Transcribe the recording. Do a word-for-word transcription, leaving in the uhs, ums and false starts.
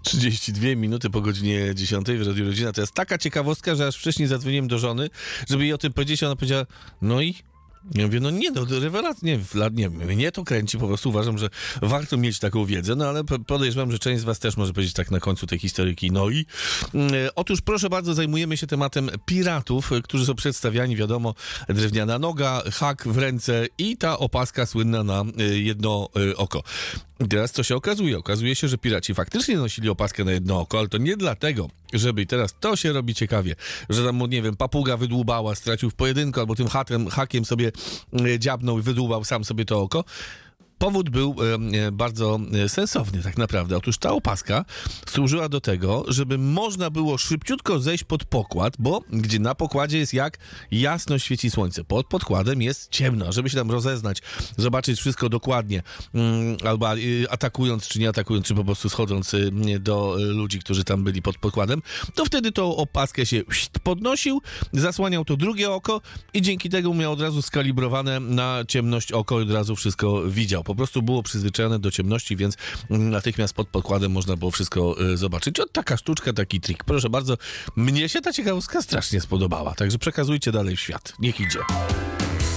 trzydzieści dwie minuty po godzinie dziesiątej w Radiu Rodzina. To jest taka ciekawostka, że aż wcześniej zadzwoniłem do żony, żeby jej o tym powiedzieć, a ona powiedziała, no i? Ja mówię, no nie, no rewelacja, nie, nie, mnie to kręci, po prostu uważam, że warto mieć taką wiedzę, no ale podejrzewam, że część z was też może powiedzieć tak na końcu tej historyjki, no i e, otóż proszę bardzo, zajmujemy się tematem piratów, którzy są przedstawiani, wiadomo, drewniana noga, hak w ręce i ta opaska słynna na e, jedno e, oko. I teraz co się okazuje? Okazuje się, że piraci faktycznie nosili opaskę na jedno oko, ale to nie dlatego, żeby, i teraz to się robi ciekawie, że tam, nie wiem, papuga wydłubała, stracił w pojedynku, albo tym hakiem, hakiem sobie e, dziabnął i wydłubał sam sobie to oko. Powód był e, bardzo sensowny tak naprawdę. Otóż ta opaska służyła do tego, żeby można było szybciutko zejść pod pokład, bo gdzie na pokładzie jest jak jasno świeci słońce. Pod podkładem jest ciemno, żeby się tam rozeznać, zobaczyć wszystko dokładnie, mm, albo y, atakując, czy nie atakując, czy po prostu schodząc y, do y, ludzi, którzy tam byli pod pokładem, to wtedy tą opaskę się podnosił, zasłaniał to drugie oko i dzięki temu miał od razu skalibrowane na ciemność oko i od razu wszystko widział. Po prostu było przyzwyczajone do ciemności, więc natychmiast pod podkładem można było wszystko y, zobaczyć. O, taka sztuczka, taki trik. Proszę bardzo, mnie się ta ciekawostka strasznie spodobała, także przekazujcie dalej w świat. Niech idzie.